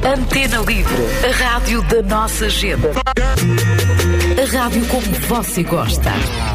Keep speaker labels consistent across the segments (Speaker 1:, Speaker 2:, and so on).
Speaker 1: Antena Livre, a rádio da nossa gente. A rádio como você gosta.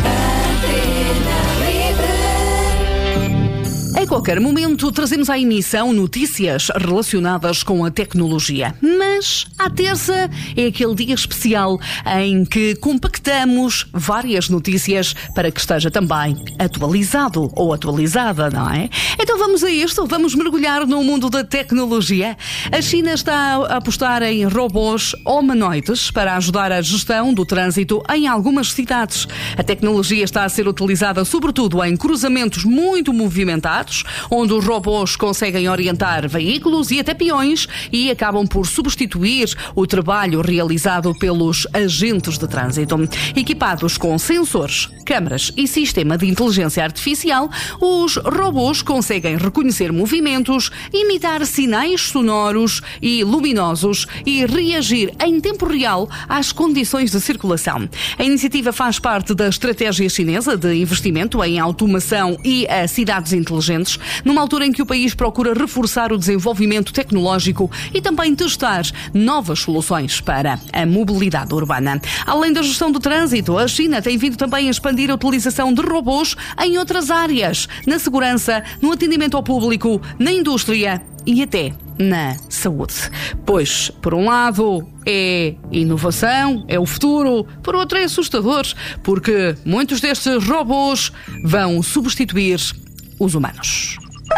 Speaker 1: Em qualquer momento trazemos à emissão notícias relacionadas com a tecnologia. Mas à terça é aquele dia especial em que compactamos várias notícias para que esteja também atualizado ou atualizada, não é? Então vamos a isto, vamos mergulhar no mundo da tecnologia. A China está a apostar em robôs humanoides para ajudar a gestão do trânsito em algumas cidades. A tecnologia está a ser utilizada sobretudo em cruzamentos muito movimentados, onde os robôs conseguem orientar veículos e até peões e acabam por substituir o trabalho realizado pelos agentes de trânsito. Equipados com sensores, câmaras e sistema de inteligência artificial, os robôs conseguem reconhecer movimentos, imitar sinais sonoros e luminosos e reagir em tempo real às condições de circulação. A iniciativa faz parte da estratégia chinesa de investimento em automação e a cidades inteligentes, numa altura em que o país procura reforçar o desenvolvimento tecnológico e também testar novas soluções para a mobilidade urbana. Além da gestão do trânsito, a China tem vindo também a expandir a utilização de robôs em outras áreas, na segurança, no atendimento ao público, na indústria e até na saúde. Pois, por um lado, é inovação, é o futuro, por outro é assustador, porque muitos destes robôs vão substituir os humanos.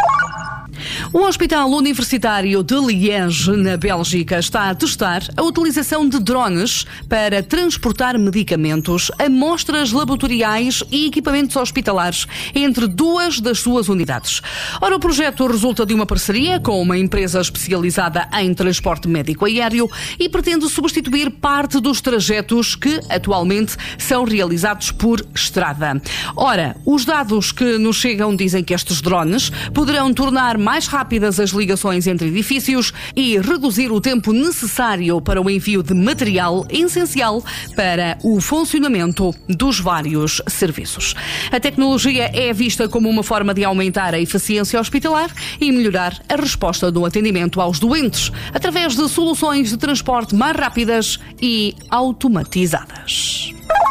Speaker 1: O Hospital Universitário de Liège, na Bélgica, está a testar a utilização de drones para transportar medicamentos, amostras laboratoriais e equipamentos hospitalares entre duas das suas unidades. Ora, o projeto resulta de uma parceria com uma empresa especializada em transporte médico aéreo e pretende substituir parte dos trajetos que atualmente são realizados por estrada. Ora, os dados que nos chegam dizem que estes drones poderão tornar mais rápidas as ligações entre edifícios e reduzir o tempo necessário para o envio de material essencial para o funcionamento dos vários serviços. A tecnologia é vista como uma forma de aumentar a eficiência hospitalar e melhorar a resposta do atendimento aos doentes, através de soluções de transporte mais rápidas e automatizadas.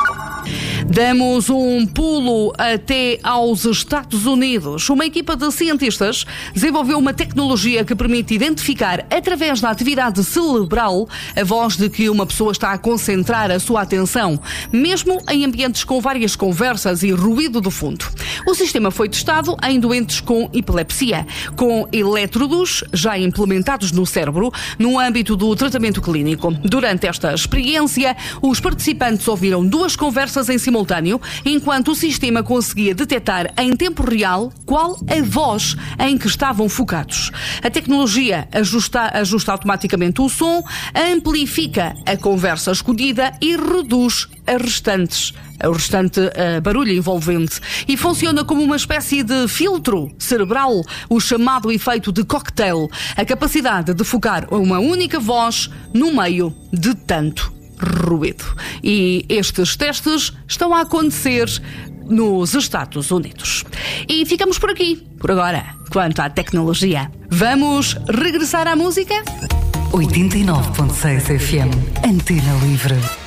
Speaker 1: Damos um pulo até aos Estados Unidos. Uma equipa de cientistas desenvolveu uma tecnologia que permite identificar, através da atividade cerebral, a voz de que uma pessoa está a concentrar a sua atenção, mesmo em ambientes com várias conversas e ruído de fundo. O sistema foi testado em doentes com epilepsia, com elétrodos já implementados no cérebro, no âmbito do tratamento clínico. Durante esta experiência, os participantes ouviram duas conversas em simultâneo, enquanto o sistema conseguia detectar em tempo real qual a voz em que estavam focados. A tecnologia ajusta automaticamente o som, amplifica a conversa escolhida e reduz o restante barulho envolvente, e funciona como uma espécie de filtro cerebral, o chamado efeito de cocktail, a capacidade de focar uma única voz no meio de tanto ruído. E estes testes estão a acontecer nos Estados Unidos. E ficamos por aqui, por agora, quanto à tecnologia. Vamos regressar à música?
Speaker 2: 89.6 FM, Antena Livre.